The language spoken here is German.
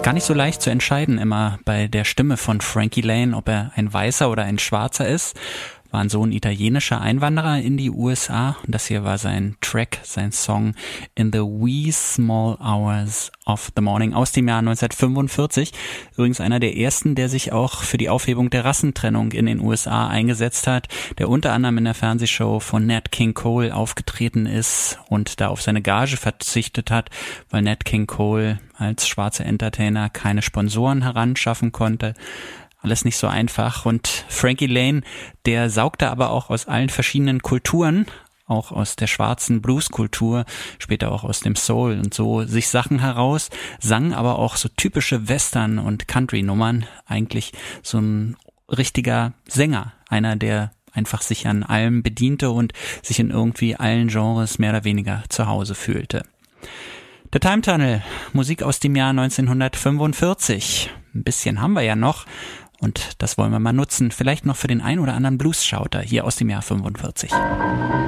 Gar nicht so leicht zu entscheiden immer bei der Stimme von Frankie Laine, ob er ein Weißer oder ein Schwarzer ist. War ein Sohn italienischer Einwanderer in die USA. Und das hier war sein Track, sein Song In the Wee Small Hours of the Morning aus dem Jahr 1945. Übrigens einer der ersten, der sich auch für die Aufhebung der Rassentrennung in den USA eingesetzt hat, der unter anderem in der Fernsehshow von Nat King Cole aufgetreten ist und da auf seine Gage verzichtet hat, weil Nat King Cole als schwarzer Entertainer keine Sponsoren heranschaffen konnte. Alles nicht so einfach. Und Frankie Laine, der saugte aber auch aus allen verschiedenen Kulturen, auch aus der schwarzen Blueskultur, später auch aus dem Soul und so, sich Sachen heraus, sang aber auch so typische Western- und Country-Nummern. Eigentlich so ein richtiger Sänger, einer, der einfach sich an allem bediente und sich in irgendwie allen Genres mehr oder weniger zu Hause fühlte. Der Time Tunnel, Musik aus dem Jahr 1945. Ein bisschen haben wir ja noch. Und das wollen wir mal nutzen, vielleicht noch für den ein oder anderen Blues-Schauter hier aus dem Jahr 45.